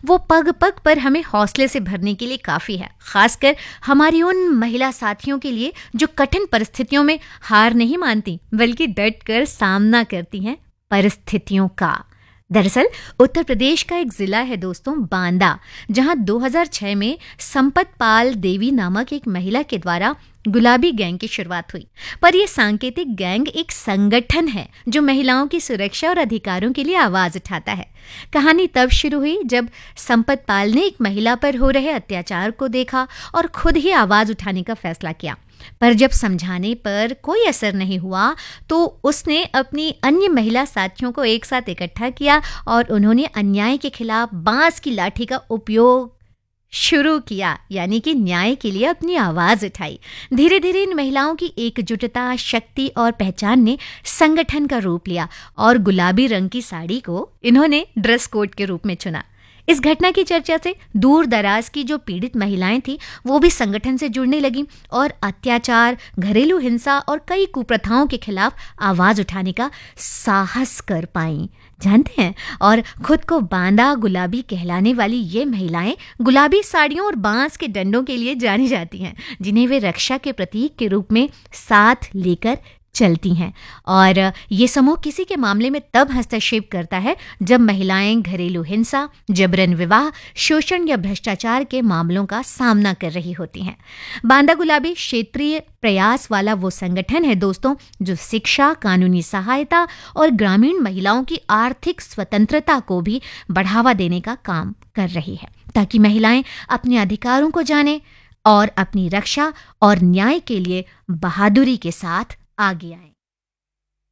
वो पग पग पर हमें हौसले से भरने के लिए काफ़ी है, खासकर हमारी उन महिला साथियों के लिए जो कठिन परिस्थितियों में हार नहीं मानती बल्कि डट कर सामना करती हैं परिस्थितियों का। दरअसल उत्तर प्रदेश का एक जिला है दोस्तों, बांदा, जहां 2006 में संपत पाल देवी नामक एक महिला के द्वारा गुलाबी गैंग की शुरुआत हुई। पर यह सांकेतिक गैंग एक संगठन है जो महिलाओं की सुरक्षा और अधिकारों के लिए आवाज उठाता है। कहानी तब शुरू हुई जब संपत पाल ने एक महिला पर हो रहे अत्याचार को देखा और खुद ही आवाज उठाने का फैसला किया। पर जब समझाने पर कोई असर नहीं हुआ तो उसने अपनी अन्य महिला साथियों को एक साथ इकट्ठा किया और उन्होंने अन्याय के खिलाफ बांस की लाठी का उपयोग शुरू किया, यानी कि न्याय के लिए अपनी आवाज उठाई। धीरे धीरे इन महिलाओं की एकजुटता, शक्ति और पहचान ने संगठन का रूप लिया और गुलाबी रंग की साड़ी को इन्होंने ड्रेस कोड के रूप में चुना। इस घटना की चर्चा से दूर दराज की जो पीड़ित महिलाएं थीं वो भी संगठन से जुड़ने लगीं और अत्याचार, घरेलू हिंसा और कई कुप्रथाओं के खिलाफ आवाज उठाने का साहस कर पाईं। जानते हैं, और खुद को बांदा गुलाबी कहलाने वाली ये महिलाएं गुलाबी साड़ियों और बांस के डंडों के लिए जानी जाती हैं, जिन्हें वे रक्षा के प्रतीक के रूप में साथ लेकर चलती हैं। और ये समूह किसी के मामले में तब हस्तक्षेप करता है जब महिलाएं घरेलू हिंसा, जबरन विवाह, शोषण या भ्रष्टाचार के मामलों का सामना कर रही होती हैं। बांदा गुलाबी क्षेत्रीय प्रयास वाला वो संगठन है दोस्तों जो शिक्षा, कानूनी सहायता और ग्रामीण महिलाओं की आर्थिक स्वतंत्रता को भी बढ़ावा देने का काम कर रही है, ताकि महिलाएं अपने अधिकारों को जानें और अपनी रक्षा और न्याय के लिए बहादुरी के साथ आगे आएं।